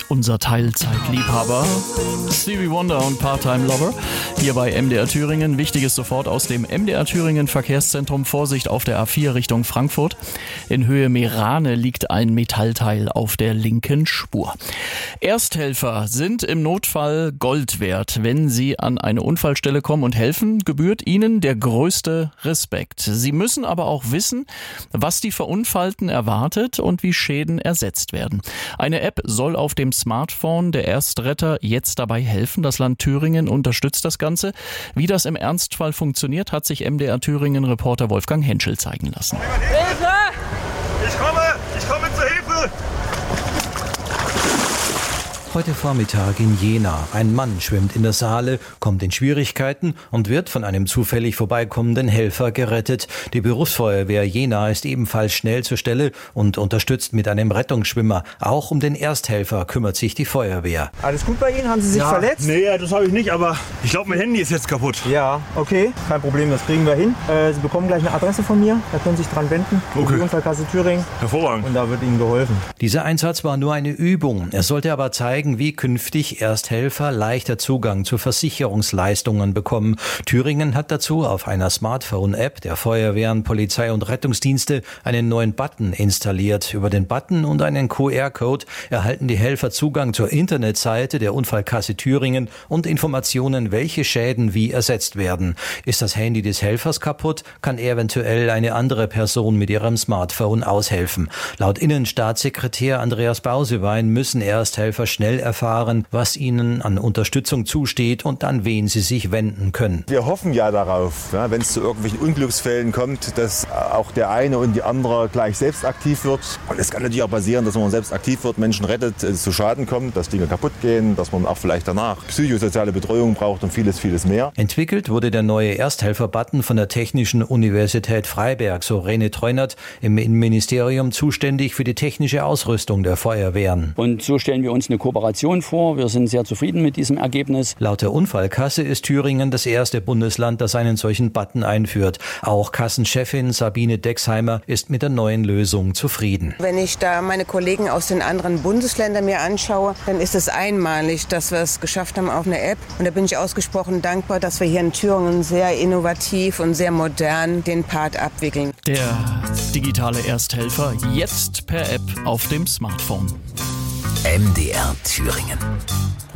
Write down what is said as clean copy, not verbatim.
unser Teilzeitliebhaber. Stevie Wonder und Part-Time Lover. Hier bei MDR Thüringen. Wichtiges sofort aus dem MDR Thüringen Verkehrszentrum. Vorsicht auf der A4 Richtung Frankfurt. In Höhe Meerane liegt ein Metallteil auf der linken Spur. Ersthelfer sind im Notfall Gold wert. Wenn sie an eine Unfallstelle kommen und helfen, gebührt ihnen der größte Respekt. Sie müssen aber auch wissen, was die Verunfallten erwartet und wie Schäden ersetzt werden. Eine App soll auf dem Smartphone der Erstretter jetzt dabei helfen. Das Land Thüringen unterstützt das Ganze. Wie das im Ernstfall funktioniert, hat sich MDR Thüringen-Reporter Wolfgang Henschel zeigen lassen. Hilfe! Ich komme zur Hilfe! Heute Vormittag in Jena. Ein Mann schwimmt in der Saale, kommt in Schwierigkeiten und wird von einem zufällig vorbeikommenden Helfer gerettet. Die Berufsfeuerwehr Jena ist ebenfalls schnell zur Stelle und unterstützt mit einem Rettungsschwimmer. Auch um den Ersthelfer kümmert sich die Feuerwehr. Alles gut bei Ihnen? Haben Sie sich verletzt? Nee, das habe ich nicht, aber ich glaube, mein Handy ist jetzt kaputt. Ja, okay, kein Problem, das kriegen wir hin. Sie bekommen gleich eine Adresse von mir, da können Sie sich dran wenden. Okay. Die Unfallkasse Thüringen. Hervorragend. Und da wird Ihnen geholfen. Dieser Einsatz war nur eine Übung. Er sollte aber zeigen, wie künftig Ersthelfer leichter Zugang zu Versicherungsleistungen bekommen. Thüringen hat dazu auf einer Smartphone-App der Feuerwehren, Polizei und Rettungsdienste einen neuen Button installiert. Über den Button und einen QR-Code erhalten die Helfer Zugang zur Internetseite der Unfallkasse Thüringen und Informationen, welche Schäden wie ersetzt werden. Ist das Handy des Helfers kaputt, kann eventuell eine andere Person mit ihrem Smartphone aushelfen. Laut Innenstaatssekretär Andreas Bausewein müssen Ersthelfer schnell erfahren, was ihnen an Unterstützung zusteht und an wen sie sich wenden können. Wir hoffen ja darauf, wenn es zu irgendwelchen Unglücksfällen kommt, dass auch der eine und die andere gleich selbst aktiv wird. Und es kann natürlich auch passieren, dass man selbst aktiv wird, Menschen rettet, zu Schaden kommt, dass Dinge kaputt gehen, dass man auch vielleicht danach psychosoziale Betreuung braucht und vieles, vieles mehr. Entwickelt wurde der neue Ersthelfer-Button von der Technischen Universität Freiberg, so Rene Treunert, im Innenministerium zuständig für die technische Ausrüstung der Feuerwehren. Und so stellen wir uns eine Kooperation vor. Wir sind sehr zufrieden mit diesem Ergebnis. Laut der Unfallkasse ist Thüringen das erste Bundesland, das einen solchen Button einführt. Auch Kassenchefin Sabine Dexheimer ist mit der neuen Lösung zufrieden. Wenn ich da meine Kollegen aus den anderen Bundesländern mir anschaue, dann ist es einmalig, dass wir es geschafft haben auf eine App. Und da bin ich ausgesprochen dankbar, dass wir hier in Thüringen sehr innovativ und sehr modern den Part abwickeln. Der digitale Ersthelfer jetzt per App auf dem Smartphone. MDR Thüringen.